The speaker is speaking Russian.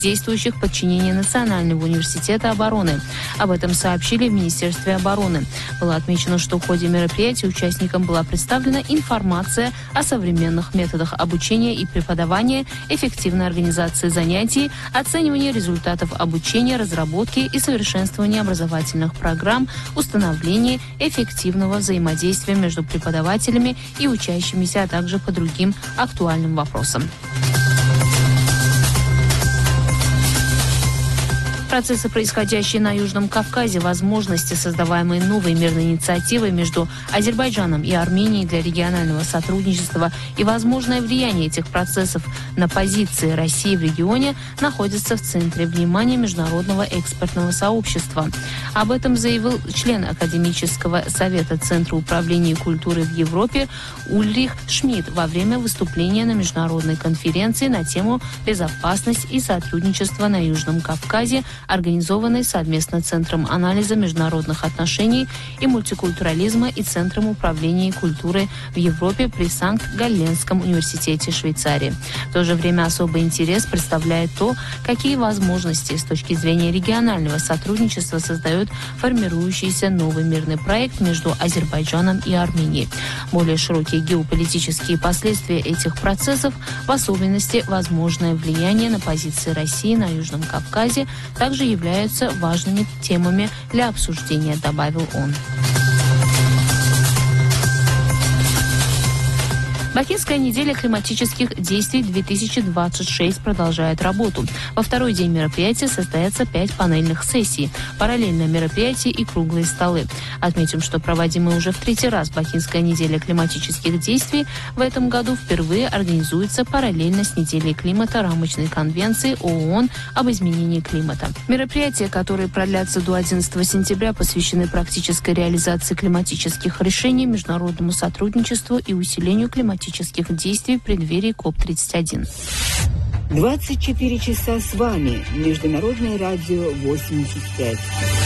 действующих в подчинении Национального университета обороны. Об этом сообщили в Министерстве обороны. Было отмечено, что в ходе мероприятия участникам была представлена информация о современных методах обучения и преподавания, эффективной организации занятий, оценивании результатов обучения, разработки и совершенствования образовательных программ, установлении эффективного взаимодействия между преподавателями и учащимися, а также по другим актуальным вопросам. Процессы, происходящие на Южном Кавказе, возможности, создаваемые новой мирной инициативой между Азербайджаном и Арменией для регионального сотрудничества и возможное влияние этих процессов на позиции России в регионе находятся в центре внимания международного экспертного сообщества. Об этом заявил член Академического совета Центра управления культурой в Европе Ульрих Шмидт во время выступления на международной конференции на тему «Безопасность и сотрудничество на Южном Кавказе», организованной совместно Центром анализа международных отношений и мультикультурализма и Центром управления культурой в Европе при Санкт-Галленском университете Швейцарии. В то же время особый интерес представляет то, какие возможности с точки зрения регионального сотрудничества создает формирующийся новый мирный проект между Азербайджаном и Арменией. Более широкие геополитические последствия этих процессов, в особенности возможное влияние на позиции России на Южном Кавказе, также являются важными темами для обсуждения, добавил он. Бакинская неделя климатических действий 2026 продолжает работу. Во второй день мероприятия состоятся 5 панельных сессий, параллельно мероприятия и круглые столы. Отметим, что проводимая уже в 3-й раз Бакинская неделя климатических действий в этом году впервые организуется параллельно с неделей климата рамочной конвенции ООН об изменении климата. Мероприятия, которые продлятся до 11 сентября, посвящены практической реализации климатических решений, международному сотрудничеству и усилению климатических действий в преддверии КОП-31. 24 часа с вами. Международное радио 85.